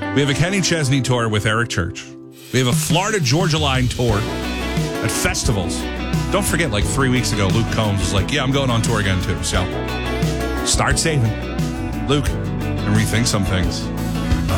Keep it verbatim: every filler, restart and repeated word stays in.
We have a Kenny Chesney tour with Eric Church. We have a Florida Georgia Line tour at festivals. Don't forget, like three weeks ago, Luke Combs was like, yeah, I'm going on tour again too. So start saving, Luke, and rethink some things.